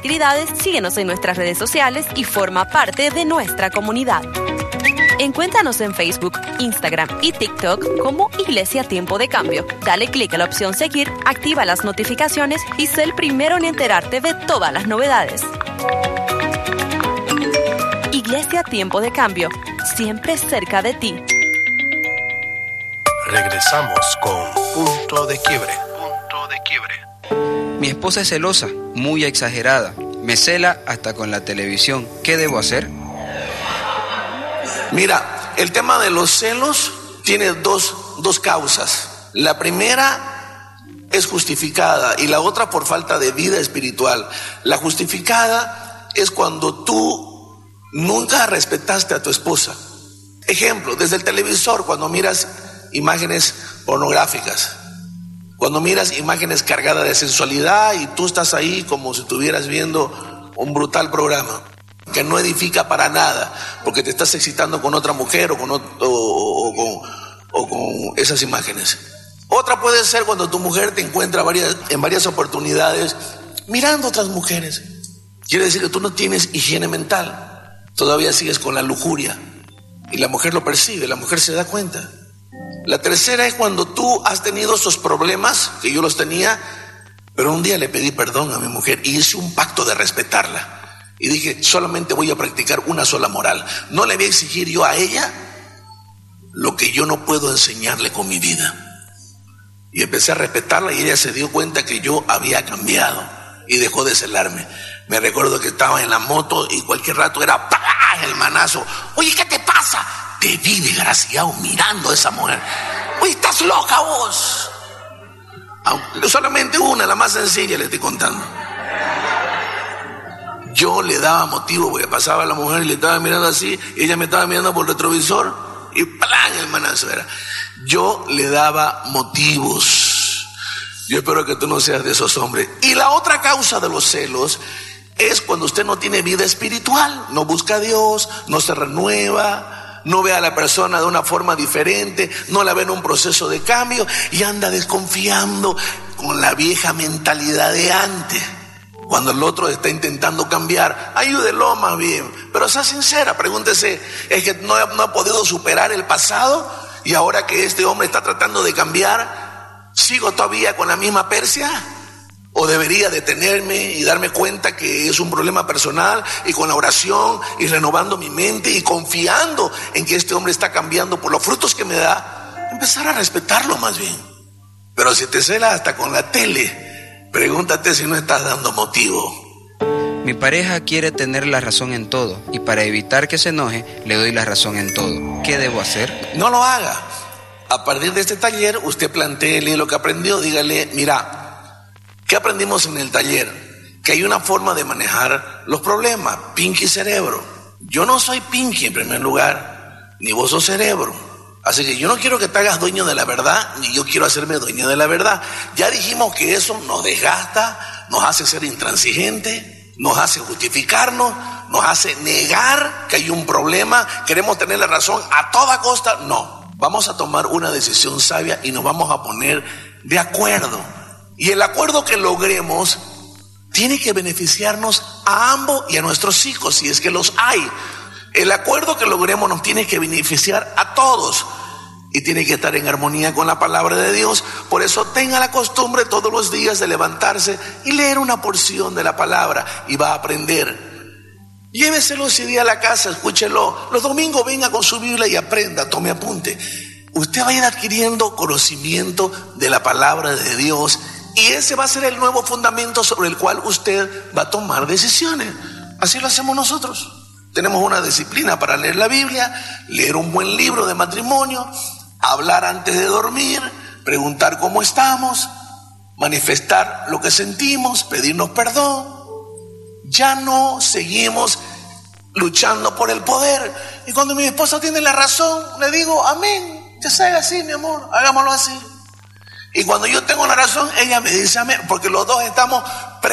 actividades, síguenos en nuestras redes sociales y forma parte de nuestra comunidad. Encuéntranos en Facebook, Instagram y TikTok como Iglesia Tiempo de Cambio. Dale clic a la opción Seguir, activa las notificaciones y sé el primero en enterarte de todas las novedades. Iglesia Tiempo de Cambio, siempre cerca de ti. Regresamos con Punto de Quiebre. Punto de Quiebre. Mi esposa es celosa, muy exagerada. Me cela hasta con la televisión. ¿Qué debo hacer? Mira, el tema de los celos tiene dos causas. La primera es justificada y la otra por falta de vida espiritual. La justificada es cuando tú nunca respetaste a tu esposa. Ejemplo, desde el televisor, cuando miras imágenes pornográficas, cuando miras imágenes cargadas de sensualidad y tú estás ahí como si estuvieras viendo un brutal programa que no edifica para nada, porque te estás excitando con otra mujer o con esas imágenes. Otra puede ser cuando tu mujer te encuentra en varias oportunidades mirando a otras mujeres. Quiere decir que tú no tienes higiene mental, todavía sigues con la lujuria y la mujer lo percibe, la mujer se da cuenta. La tercera es cuando tú has tenido esos problemas, que yo los tenía, pero un día le pedí perdón a mi mujer y hice un pacto de respetarla. Y dije, solamente voy a practicar una sola moral. No le voy a exigir yo a ella lo que yo no puedo enseñarle con mi vida. Y empecé a respetarla y ella se dio cuenta que yo había cambiado y dejó de celarme. Me recuerdo que estaba en la moto y cualquier rato era ¡pah! El manazo. Oye, ¿qué te pasa? Te vi desgraciado mirando a esa mujer. Oye, estás loca vos. Solamente una, la más sencilla, le estoy contando. Yo le daba motivo, porque pasaba la mujer y le estaba mirando así, y ella me estaba mirando por el retrovisor, y ¡plan! El manazo era. Yo le daba motivos. Yo espero que tú no seas de esos hombres. Y la otra causa de los celos es cuando usted no tiene vida espiritual, no busca a Dios, no se renueva, no ve a la persona de una forma diferente, no la ve en un proceso de cambio y anda desconfiando con la vieja mentalidad de antes. Cuando el otro está intentando cambiar, ayúdelo más bien, pero sea sincera, pregúntese, ¿es que no ha podido superar el pasado? Y ahora que este hombre está tratando de cambiar, ¿sigo todavía con la misma persia? ¿O debería detenerme y darme cuenta que es un problema personal y con la oración y renovando mi mente y confiando en que este hombre está cambiando por los frutos que me da, empezar a respetarlo más bien? Pero si te cela hasta con la tele, pregúntate si no estás dando motivo. Mi pareja quiere tener la razón en todo y para evitar que se enoje, le doy la razón en todo. ¿Qué debo hacer? No lo haga. A partir de este taller, usted plantéele lo que aprendió. Dígale, mira, ¿qué aprendimos en el taller? Que hay una forma de manejar los problemas, Pinky cerebro. Yo no soy Pinky en primer lugar, ni vos sos cerebro. Así que yo no quiero que te hagas dueño de la verdad, ni yo quiero hacerme dueño de la verdad. Ya dijimos que eso nos desgasta, nos hace ser intransigentes, nos hace justificarnos, nos hace negar que hay un problema, queremos tener la razón a toda costa. No, vamos a tomar una decisión sabia y nos vamos a poner de acuerdo. Y el acuerdo que logremos tiene que beneficiarnos a ambos y a nuestros hijos, si es que los hay. El acuerdo que logremos nos tiene que beneficiar a todos y tiene que estar en armonía con la palabra de Dios. Por eso tenga la costumbre todos los días de levantarse y leer una porción de la palabra y va a aprender. Lléveselo ese día a la casa, escúchelo. Los domingos venga con su Biblia y aprenda, tome apunte. Usted va a ir adquiriendo conocimiento de la palabra de Dios y ese va a ser el nuevo fundamento sobre el cual usted va a tomar decisiones. Así lo hacemos nosotros. Tenemos una disciplina para leer la Biblia, leer un buen libro de matrimonio, hablar antes de dormir, preguntar cómo estamos, manifestar lo que sentimos, pedirnos perdón. Ya no seguimos luchando por el poder. Y cuando mi esposa tiene la razón, le digo, amén, ya sea así, mi amor, hagámoslo así. Y cuando yo tengo la razón, ella me dice amén, porque los dos estamos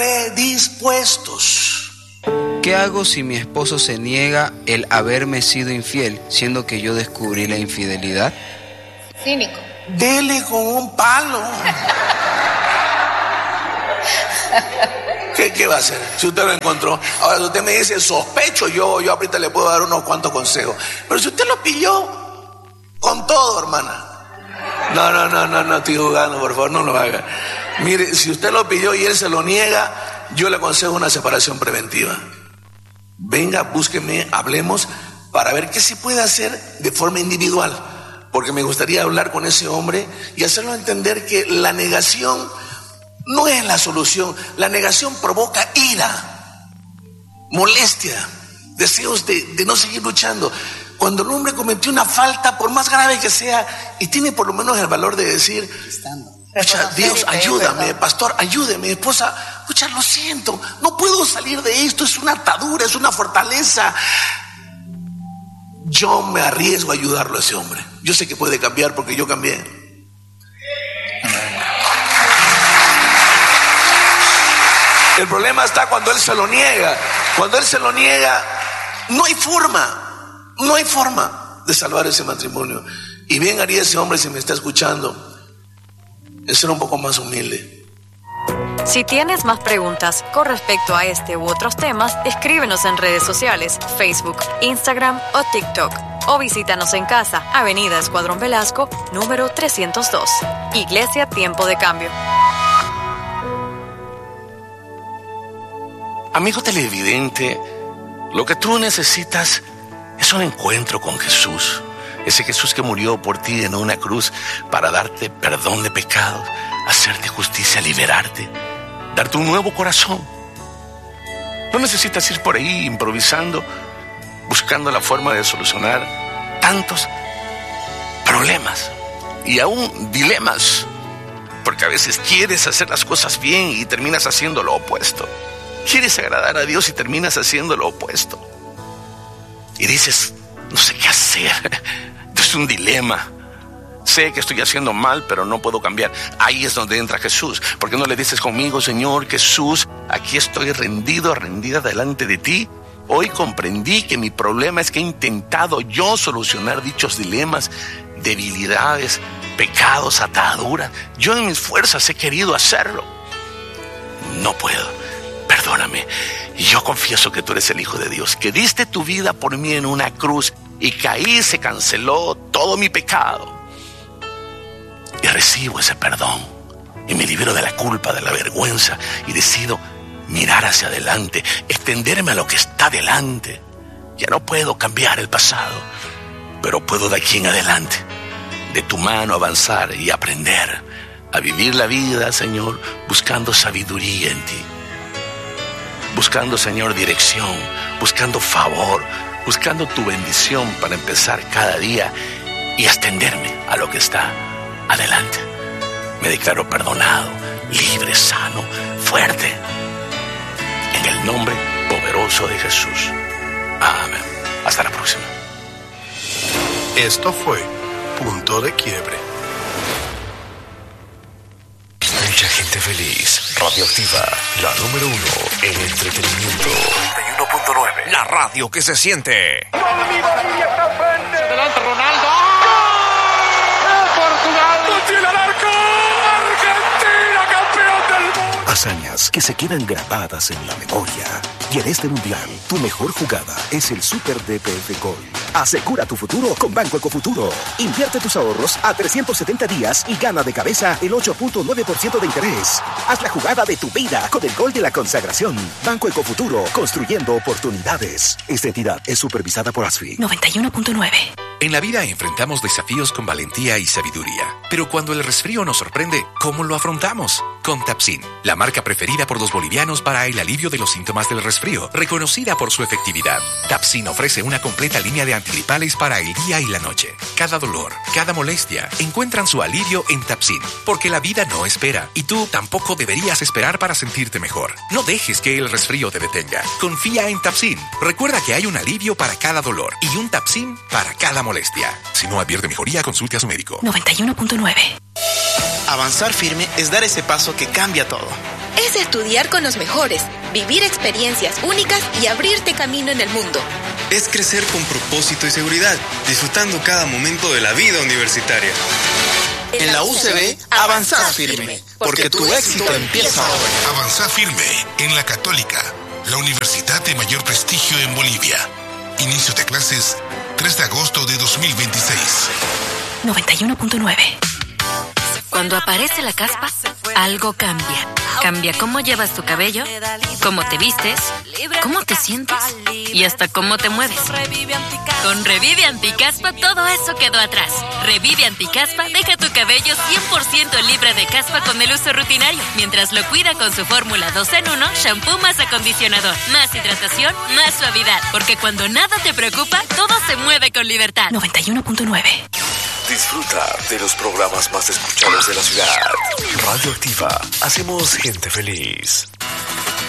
predispuestos. ¿Qué hago si mi esposo se niega el haberme sido infiel, siendo que yo descubrí la infidelidad? Cínico. Dele con un palo. ¿qué va a hacer? Si usted lo encontró. Ahora, si usted me dice sospecho, yo ahorita le puedo dar unos cuantos consejos. Pero si usted lo pilló con todo, hermana. No estoy jugando, por favor, no lo haga. Mire, si usted lo pilló y él se lo niega, yo le aconsejo una separación preventiva. Venga, búsqueme, hablemos para ver qué se puede hacer de forma individual. Porque me gustaría hablar con ese hombre y hacerlo entender que la negación no es la solución. La negación provoca ira, molestia, deseos de no seguir luchando. Cuando el hombre cometió una falta, por más grave que sea, y tiene por lo menos el valor de decir, pucha, Dios, ayúdame, pastor, ayúdeme, esposa, pucha, lo siento, no puedo salir de esto, es una atadura, es una fortaleza. Yo me arriesgo a ayudarlo a ese hombre. Yo sé que puede cambiar porque yo cambié. El problema está cuando él se lo niega. Cuando él se lo niega, no hay forma de salvar ese matrimonio. Y bien haría ese hombre, si me está escuchando, es ser un poco más humilde. Si tienes más preguntas con respecto a este u otros temas, escríbenos en redes sociales, Facebook, Instagram o TikTok. O visítanos en casa, Avenida Escuadrón Velasco, número 302. Iglesia Tiempo de Cambio. Amigo televidente, lo que tú necesitas es un encuentro con Jesús. Ese Jesús que murió por ti en una cruz para darte perdón de pecados, hacerte justicia, liberarte, darte un nuevo corazón. No necesitas ir por ahí improvisando, buscando la forma de solucionar tantos problemas y aún dilemas, porque a veces quieres hacer las cosas bien y terminas haciendo lo opuesto. Quieres agradar a Dios y terminas haciendo lo opuesto. Y dices, no sé qué hacer. Es un dilema. Sé que estoy haciendo mal, pero no puedo cambiar. Ahí es donde entra Jesús. ¿Por qué no le dices conmigo, Señor Jesús, aquí estoy rendido, rendida delante de ti? Hoy comprendí que mi problema es que he intentado yo solucionar dichos dilemas, debilidades, pecados, ataduras. Yo en mis fuerzas he querido hacerlo. No puedo. Perdóname. Y yo confieso que tú eres el Hijo de Dios, que diste tu vida por mí en una cruz y que ahí se canceló todo mi pecado. Y recibo ese perdón y me libero de la culpa, de la vergüenza y decido mirar hacia adelante, extenderme a lo que está delante. Ya no puedo cambiar el pasado, pero puedo de aquí en adelante, de tu mano avanzar y aprender a vivir la vida, Señor, buscando sabiduría en ti. Buscando, Señor, dirección, buscando favor, buscando tu bendición para empezar cada día y extenderme a lo que está adelante. Me declaro perdonado, libre, sano, fuerte. En el nombre poderoso de Jesús. Amén. Hasta la próxima. Esto fue Punto de Quiebre. Mucha gente feliz. Radioactiva, la número 1 en entretenimiento. 91.9. La radio que se siente. Adelante Ronaldo. Portugal. ¡Tiene el arco! ¡Argentina, campeón del mundo! Hazañas que se quedan grabadas en la memoria. Y en este mundial, tu mejor jugada es el Super DPF Gol. Asegura tu futuro con Banco Ecofuturo. Invierte tus ahorros a 370 días y gana de cabeza el 8.9% de interés. Haz la jugada de tu vida con el gol de la consagración. Banco Ecofuturo, construyendo oportunidades. Esta entidad es supervisada por ASFI. 91.9. En la vida enfrentamos desafíos con valentía y sabiduría. Pero cuando el resfrío nos sorprende, ¿cómo lo afrontamos? Con Tapsin, la marca preferida por los bolivianos para el alivio de los síntomas del resfrío, reconocida por su efectividad. Tapsin ofrece una completa línea de antigripales para el día y la noche. Cada dolor, cada molestia, encuentran su alivio en Tapsin, porque la vida no espera, y tú tampoco deberías esperar para sentirte mejor. No dejes que el resfrío te detenga. Confía en Tapsin. Recuerda que hay un alivio para cada dolor y un Tapsin para cada molestia. Si no advierte mejoría, consulte a su médico. 91.9. Avanzar firme es dar ese paso que cambia todo. Es estudiar con los mejores, vivir experiencias únicas y abrirte camino en el mundo. Es crecer con propósito y seguridad, disfrutando cada momento de la vida universitaria. En la UCB, avanzás firme, porque tu éxito empieza ahora. Avanzá firme en la Católica, la universidad de mayor prestigio en Bolivia. Inicio de clases 3 de agosto de 2026. 91.9. Cuando aparece la caspa, algo cambia. Cambia cómo llevas tu cabello, cómo te vistes, cómo te sientes y hasta cómo te mueves. Con Revive Anticaspa todo eso quedó atrás. Revive Anticaspa deja tu cabello 100% libre de caspa con el uso rutinario, mientras lo cuida con su fórmula 2 en 1, shampoo más acondicionador, más hidratación, más suavidad. Porque cuando nada te preocupa, todo se mueve con libertad. 91.9. Disfruta de los programas más escuchados de la ciudad. Radio Activa. Hacemos gente feliz.